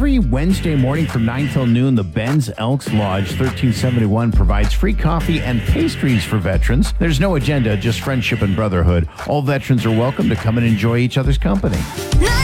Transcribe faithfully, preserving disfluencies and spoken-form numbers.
Every Wednesday morning from nine till noon, the Ben's Elks Lodge thirteen seventy-one provides free coffee and pastries for veterans. There's no agenda, just friendship and brotherhood. All veterans are welcome to come and enjoy each other's company.